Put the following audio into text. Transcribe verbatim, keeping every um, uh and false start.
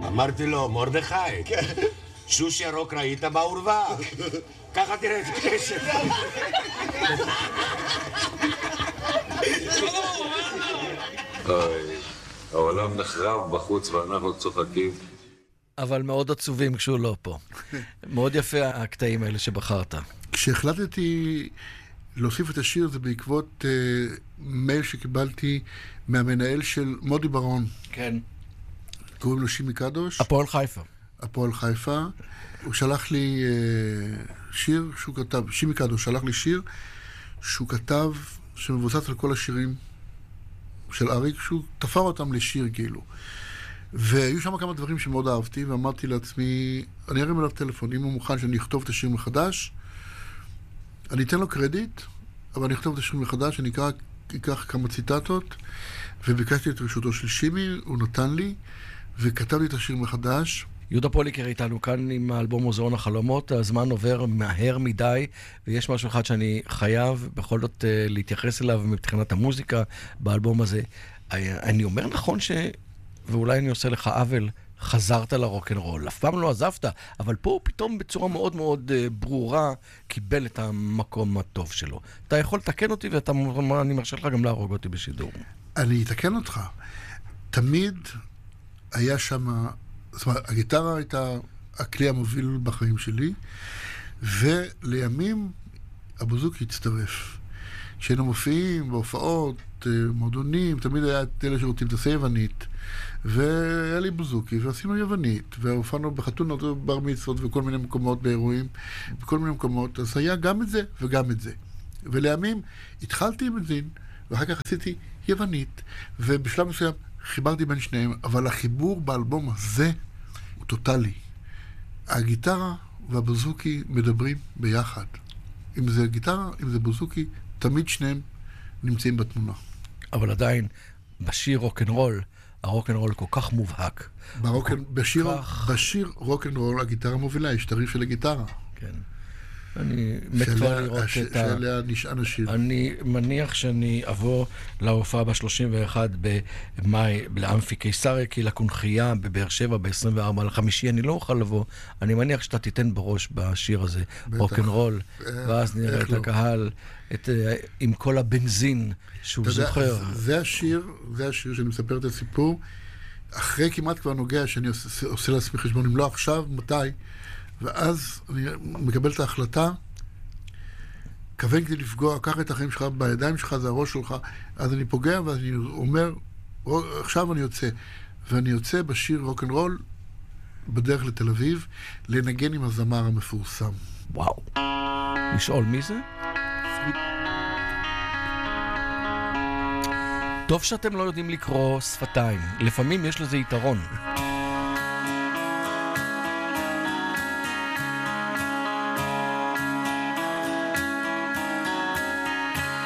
אמרתי לו, מרדכי, שוש ירוק ראית בעורבה? ככה תראה את הקשת. אוי, העולם נחרב בחוץ ואנחנו צוחקים. אבל מאוד עצובים כשהוא לא פה. מאוד יפה הקטעים האלה שבחרת. כשהחלטתי להוסיף את השיר זה בעקבות uh, מייל שקיבלתי מהמנהל של מודי ברון. כן. קוראים לו שימי קדוש. הפועל חיפה. הפועל חיפה. הוא שלח לי uh, שיר שהוא כתב, שימי קדוש שלח לי שיר שהוא כתב שמבוסס על כל השירים של אריק, שהוא תפר אותם לשיר כאילו. והיו שם כמה דברים שמאוד אהבתי, ואמרתי לעצמי, אני ארים אליו טלפון, אם הוא מוכן שאני אכתוב את השיר מחדש, אני אתן לו קרדיט, אבל אני אכתוב את השיר מחדש, אני אקח, אקח כמה ציטטות, וביקשתי את רשותו של שימי, הוא נתן לי, וכתבתי את השיר מחדש. יהודה פוליקר איתנו כאן עם האלבום מוזיאון החלומות, הזמן עובר מהר מדי, ויש משהו אחד שאני חייב בכל זאת להתייחס אליו מבחינת המוזיקה באלבום הזה. אני אומר נכון ש... ואולי אני עושה לך עוול, חזרת לרוק'נ'רול. אף פעם לא עזבת, אבל פה הוא פתאום בצורה מאוד מאוד ברורה קיבל את המקום הטוב שלו. אתה יכול לתקן אותי, ואני מרשה לך גם להרוג אותי בשידור. אני אתקן אותך. תמיד היה שם, זאת אומרת, הגיטרה הייתה הכלי המוביל בחיים שלי, ולימים הבוזוקי הצטרף. כשהיינו מופיעים בהופעות, מועדונים, תמיד היה את אלה שרוצים את היוונית, והיה לי בוזוקי, ועשינו יוונית, והופענו בחתונות, בר מצוות וכל מיני מקומות באירועים, בכל מיני מקומות, אז היה גם את זה וגם את זה. ולימים התחלתי עם בנזין, ואחר כך עשיתי יוונית, ובשלב מסוים חיברתי בין שניהם, אבל החיבור באלבום הזה הוא טוטלי. הגיטרה והבוזוקי מדברים ביחד. אם זה גיטרה, אם זה בוזוקי, תמיד שניהם נמצאים בתמונה. אבל עדיין, בשיר רוק'נ'רול, הרוק'נ'רול כל כך מובהק. ברוק'נ... בשיר, כך... בשיר רוק'נ'רול הגיטרה מובילה, יש תריף של הגיטרה. כן. אני מת כבר לראות הש... את ה... שעליה נשען השיר. אני מניח שאני אבוא להופעה ב-שלושים ואחד במאי לאמפי קיסריה, כי לקונחייה בבאר שבע ב-עשרים וארבעה לחמישי, אני לא אוכל לבוא. אני מניח שאתה תיתן בראש בשיר הזה, רוק'נ'רול, ואז נראה את הקהל, את, עם כל הבנזין שהוא זוכר. זה השיר, זה השיר שאני מספר את הסיפור, אחרי כמעט כבר נוגע שאני עושה, עושה לעצמי חשבון, אם לא עכשיו, מתי? ואז אני מקבל את ההחלטה, כוון כדי לפגוע, קח את החיים שלך בידיים שלך, זה הראש שלך, אז אני פוגע ואני אומר, עכשיו אני יוצא, ואני יוצא בשיר רוק'נ'רול, בדרך לתל אביב, לנגן עם הזמר המפורסם. וואו. לשאול מי זה? טוב שאתם לא יודעים לקרוא שפתיים, לפעמים יש לזה יתרון.